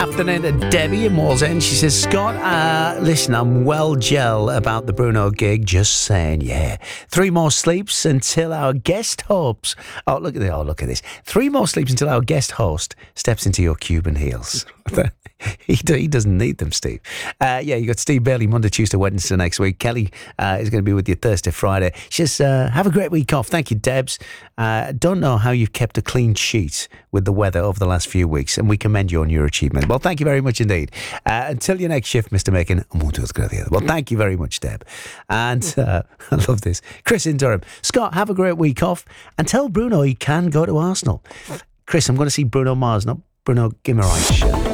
afternoon to Debbie in Wallsend. She says, Scott, listen, I'm well gel about the Bruno gig. Just saying, yeah. 3 more sleeps until our guest host. Oh, look at this. 3 more sleeps until our guest host steps into your Cuban heels. He doesn't need them, Steve. You got Steve Bailey Monday, Tuesday, Wednesday next week. Kelly is going to be with you Thursday, Friday. She says, have a great week off. Thank you, Debs. Don't know how you've kept a clean sheet with the weather over the last few weeks, and we commend you on your achievement. Well, thank you very much indeed. Until your next shift, Mr. Macon. Well, thank you very much, Deb. And I love this. Chris in Durham. Scott, have a great week off, and tell Bruno he can go to Arsenal. Chris, I'm going to see Bruno Mars, not Bruno Guimaraes.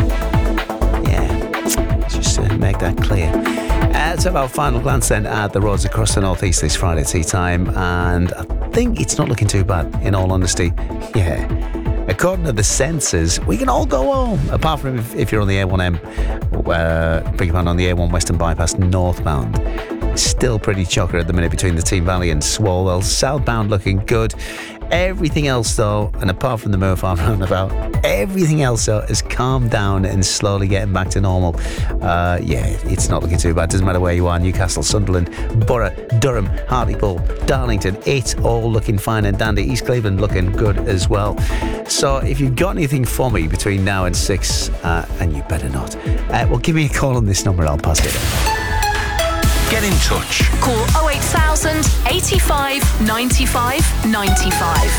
Just to make that clear. Let's have our final glance then at the roads across the northeast this Friday tea time, and I think it's not looking too bad, in all honesty. Yeah. According to the sensors, we can all go home, apart from if you're on the A1M, on the A1 Western Bypass northbound. Still pretty chocker at the minute between the Team Valley and Swalwell. Southbound looking good. Everything else though, and apart from the Moor Farm roundabout, everything else though is calmed down and slowly getting back to normal. It's not looking too bad. Doesn't matter where you are, Newcastle, Sunderland, Borough, Durham, Hartlepool, Darlington, it's all looking fine and dandy. East Cleveland looking good as well. So if you've got anything for me between now and 6, and you better not, well, give me a call on this number, I'll pass it on. Get in touch. Call 08000 85 95 95.